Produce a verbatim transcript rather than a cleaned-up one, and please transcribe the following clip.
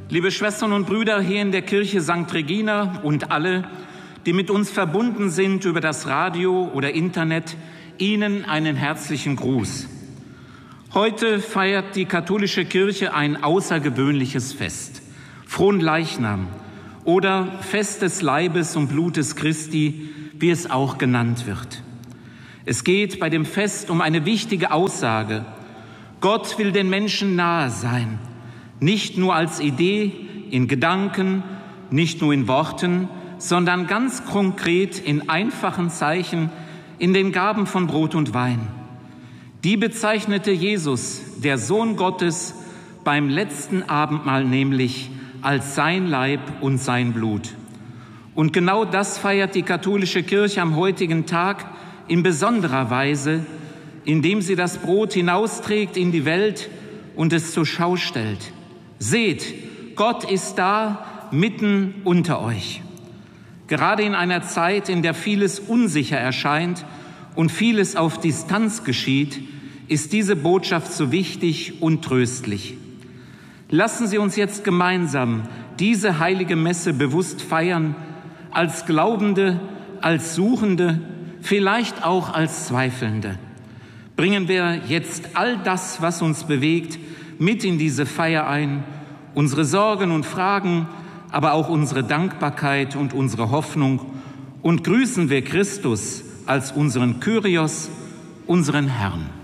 Liebe Schwestern und Brüder hier in der Kirche Sankt Regina und alle, die mit uns verbunden sind über das Radio oder Internet, Ihnen einen herzlichen Gruß. Heute feiert die katholische Kirche ein außergewöhnliches Fest, Fronleichnam oder Fest des Leibes und Blutes Christi, wie es auch genannt wird. Es geht bei dem Fest um eine wichtige Aussage. Gott will den Menschen nahe sein, nicht nur als Idee, in Gedanken, nicht nur in Worten, sondern ganz konkret in einfachen Zeichen, in den Gaben von Brot und Wein. Die bezeichnete Jesus, der Sohn Gottes, beim letzten Abendmahl nämlich als sein Leib und sein Blut. Und genau das feiert die katholische Kirche am heutigen Tag in besonderer Weise, indem sie das Brot hinausträgt in die Welt und es zur Schau stellt. Seht, Gott ist da, mitten unter euch. Gerade in einer Zeit, in der vieles unsicher erscheint und vieles auf Distanz geschieht, ist diese Botschaft so wichtig und tröstlich. Lassen Sie uns jetzt gemeinsam diese heilige Messe bewusst feiern, als Glaubende, als Suchende, vielleicht auch als Zweifelnde. Bringen wir jetzt all das, was uns bewegt, mit in diese Feier ein, unsere Sorgen und Fragen, aber auch unsere Dankbarkeit und unsere Hoffnung, und grüßen wir Christus als unseren Kyrios, unseren Herrn.